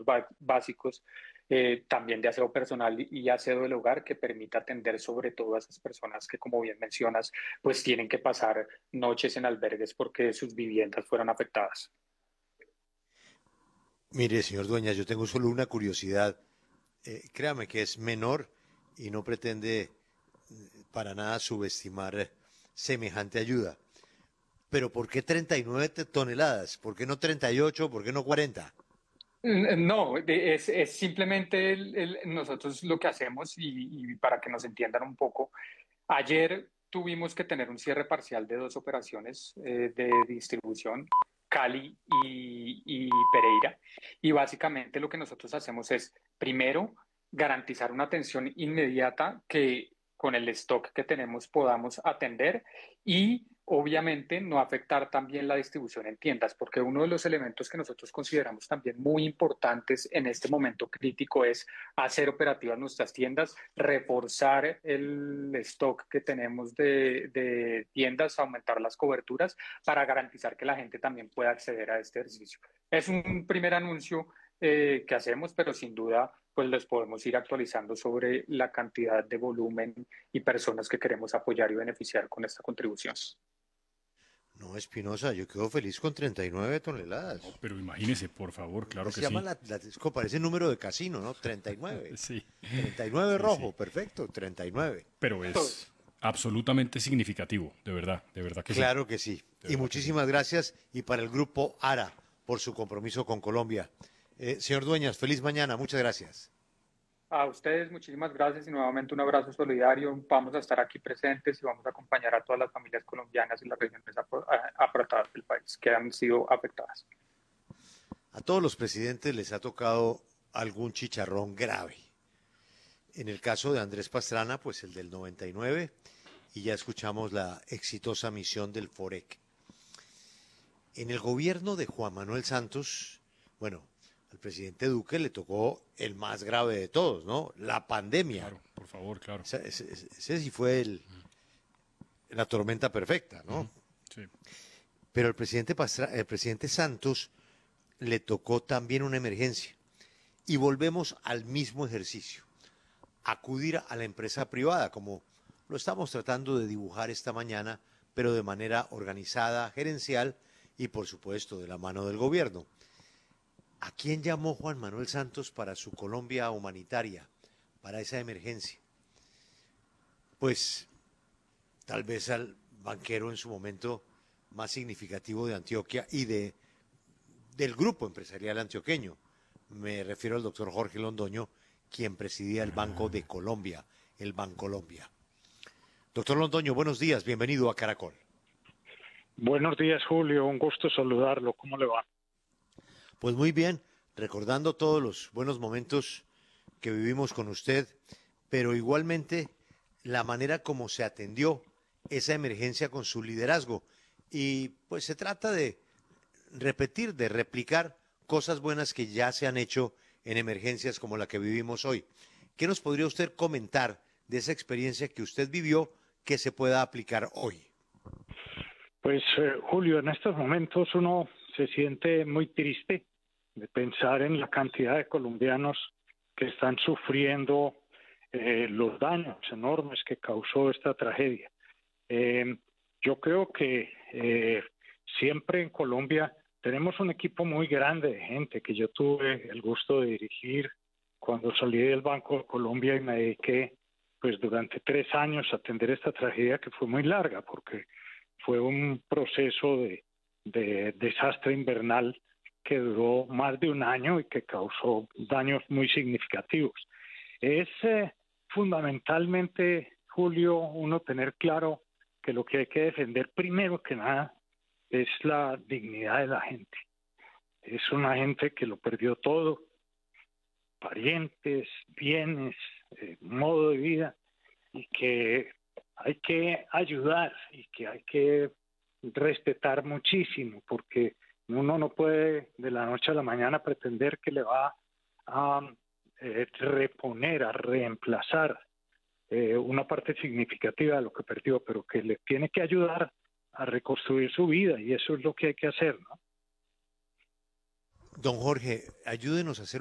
básicos, también de aseo personal y aseo del hogar que permita atender sobre todo a esas personas que, como bien mencionas, pues tienen que pasar noches en albergues porque sus viviendas fueron afectadas. Mire, señor Dueñas, yo tengo solo una curiosidad. Créame que es menor y no pretende para nada subestimar semejante ayuda. Pero ¿por qué 39 toneladas? ¿Por qué no 38? ¿Por qué no 40? No, es simplemente nosotros lo que hacemos y para que nos entiendan un poco. Ayer tuvimos que tener un cierre parcial de dos operaciones de distribución, Cali y Pereira. Y básicamente lo que nosotros hacemos es, primero, garantizar una atención inmediata que con el stock que tenemos podamos atender y obviamente no afectar también la distribución en tiendas, porque uno de los elementos que nosotros consideramos también muy importantes en este momento crítico es hacer operativas nuestras tiendas, reforzar el stock que tenemos de tiendas, aumentar las coberturas para garantizar que la gente también pueda acceder a este ejercicio. Es un primer anuncio que hacemos, pero sin duda pues les podemos ir actualizando sobre la cantidad de volumen y personas que queremos apoyar y beneficiar con esta contribución. No, Espinosa, yo quedo feliz con 39 No, toneladas. pero imagínese, por favor, claro Se que llama sí. es como parece número de casino, ¿no? 39. Sí, 39 sí, sí. rojo, perfecto, 39. Pero es absolutamente significativo, de verdad que sí, Claro que sí. de Y verdad que sí. muchísimas gracias. Y para el grupo ARA por su compromiso con Colombia. Señor Dueñas, feliz mañana. Muchas gracias. A ustedes muchísimas gracias y nuevamente un abrazo solidario. Vamos a estar aquí presentes y vamos a acompañar a todas las familias colombianas y las regiones apretadas del país que han sido afectadas. A todos los presidentes les ha tocado algún chicharrón grave. En el caso de Andrés Pastrana, pues el del 99, y ya escuchamos la exitosa misión del FOREC. En el gobierno de Juan Manuel Santos, bueno, al presidente Duque le tocó el más grave de todos, ¿no? La pandemia. Claro, por favor, claro. Ese sí fue la tormenta perfecta, ¿no? Ujú, sí, Pero el presidente Santos le tocó también una emergencia. Y volvemos al mismo ejercicio. Acudir a la empresa privada, como lo estamos tratando de dibujar esta mañana, pero de manera organizada, gerencial y por supuesto de la mano del gobierno. ¿A quién llamó Juan Manuel Santos para su Colombia humanitaria, para esa emergencia? Pues tal vez al banquero en su momento más significativo de Antioquia y del grupo empresarial antioqueño. Me refiero al doctor Jorge Londoño, quien presidía el Banco de Colombia, el Bancolombia. Doctor Londoño, buenos días, bienvenido a Caracol. Buenos días, Julio. Un gusto saludarlo. ¿Cómo le va? Pues muy bien, recordando todos los buenos momentos que vivimos con usted, pero igualmente la manera como se atendió esa emergencia con su liderazgo. Y pues se trata de repetir, de replicar cosas buenas que ya se han hecho en emergencias como la que vivimos hoy. ¿Qué nos podría usted comentar de esa experiencia que usted vivió que se pueda aplicar hoy? Pues, Julio, en estos momentos uno se siente muy triste de pensar en la cantidad de colombianos que están sufriendo los daños enormes que causó esta tragedia. Eh, yo creo que siempre en Colombia tenemos un equipo muy grande de gente que yo tuve el gusto de dirigir cuando salí del Banco de Colombia y me dediqué pues durante 3 años a atender esta tragedia que fue muy larga porque fue un proceso de desastre invernal que duró más de un año y que causó daños muy significativos. Es fundamentalmente, Julio, uno tener claro que lo que hay que defender primero que nada es la dignidad de la gente. Es una gente que lo perdió todo, parientes, bienes, modo de vida, y que hay que ayudar y que hay que respetar muchísimo, porque uno no puede de la noche a la mañana pretender que le va a reponer, a reemplazar una parte significativa de lo que perdió, pero que le tiene que ayudar a reconstruir su vida y eso es lo que hay que hacer, ¿no? Don Jorge, ayúdenos a hacer